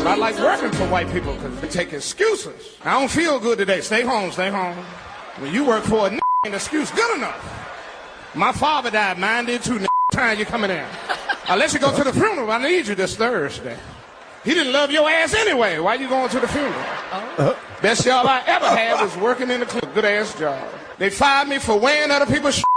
I like working for white people because they take excuses. I don't feel good today. Stay home, stay home. When you work for a ain't an excuse good enough. My father died, mine did too. Time you coming in. Unless you go to the funeral, I need you this Thursday. He didn't love your ass anyway. Why you going to the funeral? Best job I ever had was working in the club. Good ass job. They fired me for wearing other people's shit.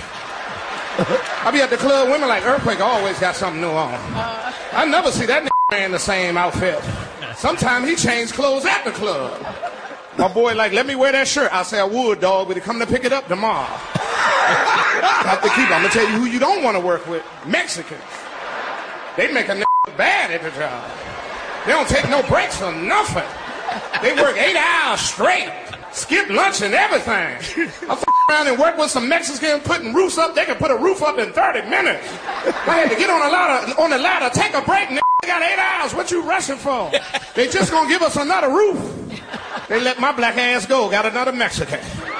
I be at the club, women like Earthquake always got something new on. I never see that wearing the same outfit. Sometimes he changed clothes at the club. My boy like, let me wear that shirt. I say I would, dog, but he come to pick it up tomorrow. I have to keep it. I'm going to tell you who you don't want to work with. Mexicans. They make a bad at the job. They don't take no breaks or nothing. They work 8 hours straight. Skip lunch and everything. I around and work with some Mexicans putting roofs up. They can put a roof up in 30 minutes. I had to get on the ladder, take a break. They got 8 hours. What you rushing for? They just going to give us another roof. They let my black ass go. Got another Mexican.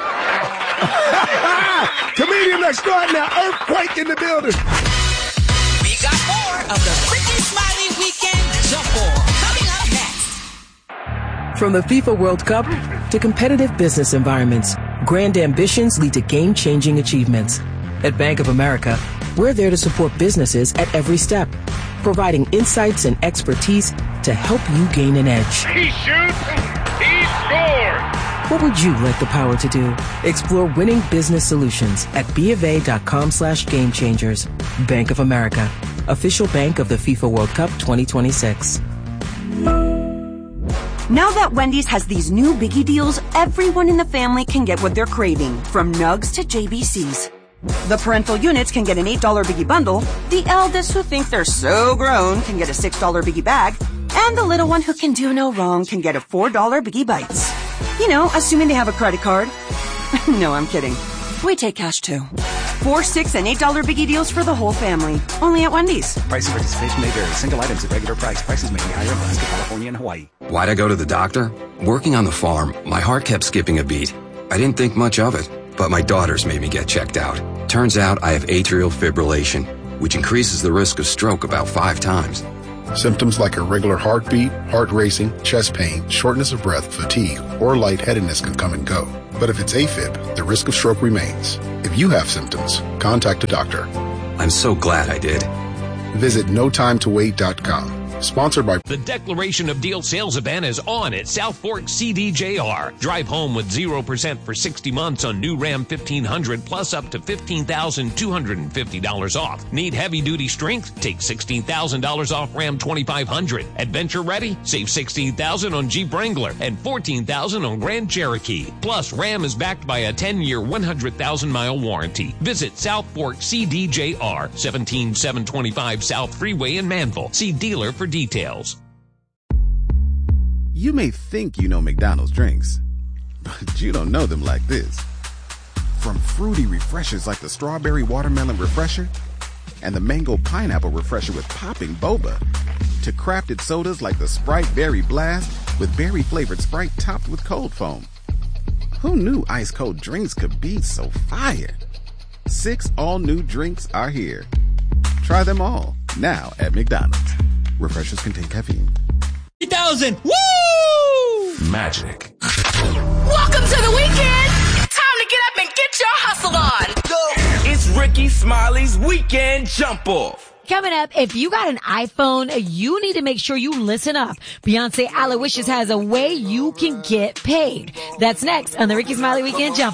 Comedian extraordinaire, Earthquake in the building. We got more of the Ricky Smiley Weekend Jump Off coming up next. From the FIFA World Cup to competitive business environments, grand ambitions lead to game-changing achievements. At Bank of America, we're there to support businesses at every step, providing insights and expertise to help you gain an edge. He shoots, he scores. What would you like the power to do? Explore winning business solutions at BofA.com/gamechangers. Bank of America, official bank of the FIFA World Cup 2026. Now that Wendy's has these new biggie deals, everyone in the family can get what they're craving, from nugs to JBCs. The parental units can get an $8 biggie bundle, the eldest who think they're so grown can get a $6 biggie bag, and the little one who can do no wrong can get a $4 biggie bites. You know, assuming they have a credit card. No, I'm kidding. We take cash too. 4, 6, and $8 biggie deals for the whole family. Only at Wendy's. Price and participation may vary. Single items at regular price. Prices may be higher in Alaska, California, and Hawaii. Why'd I go to the doctor? Working on the farm, my heart kept skipping a beat. I didn't think much of it, but my daughters made me get checked out. Turns out I have atrial fibrillation, which increases the risk of stroke about 5 times. Symptoms like irregular heartbeat, heart racing, chest pain, shortness of breath, fatigue, or lightheadedness can come and go. But if it's AFib, the risk of stroke remains. If you have symptoms, contact a doctor. I'm so glad I did. Visit notimetowait.com. Sponsored by... The Declaration of Deal sales event is on at South Fork CDJR. Drive home with 0% for 60 months on new Ram 1500 plus up to $15,250 off. Need heavy-duty strength? Take $16,000 off Ram 2500. Adventure ready? Save $16,000 on Jeep Wrangler and $14,000 on Grand Cherokee. Plus, Ram is backed by a 10-year, 100,000-mile warranty. Visit South Fork CDJR, 17725 South Freeway in Manville. See dealer for details. You may think you know McDonald's drinks, but you don't know them like this. From fruity refreshers like the Strawberry Watermelon Refresher and the Mango Pineapple Refresher with popping boba, to crafted sodas like the Sprite Berry Blast with berry-flavored Sprite topped with cold foam. Who knew ice-cold drinks could be so fire? 6 all-new drinks are here. Try them all, now at McDonald's. Refreshers contain caffeine. 3,000! Woo! Magic. Welcome to the weekend. Time to get up and get your hustle on. It's Ricky Smiley's Weekend Jump Off. Coming up, if you got an iPhone, you need to make sure you listen up. Beyonce Aloysius has a way you can get paid. That's next on the Ricky Smiley Weekend Jump.